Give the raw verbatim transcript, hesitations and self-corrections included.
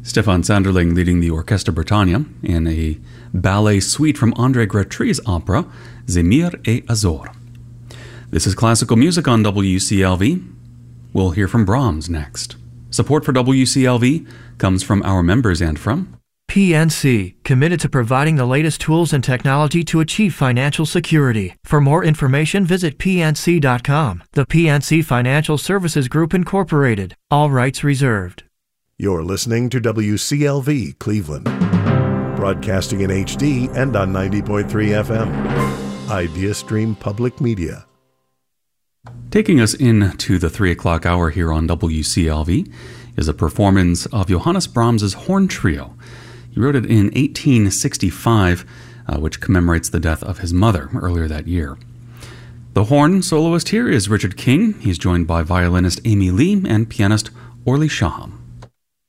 Stefan Sanderling leading the Orchestra Britannia in a ballet suite from André Grétry's opera, Zemir et Azor. This is classical music on W C L V. We'll hear from Brahms next. Support for W C L V comes from our members and from P N C, committed to providing the latest tools and technology to achieve financial security. For more information, visit P N C dot com. The P N C Financial Services Group, Incorporated. All rights reserved. You're listening to W C L V Cleveland, broadcasting in H D and on ninety point three F M. IdeaStream Public Media. Taking us into the three o'clock hour here on W C L V is a performance of Johannes Brahms' Horn Trio. He wrote it in eighteen sixty-five, uh, which commemorates the death of his mother earlier that year. The horn soloist here is Richard King. He's joined by violinist Amy Lee and pianist Orly Shaham.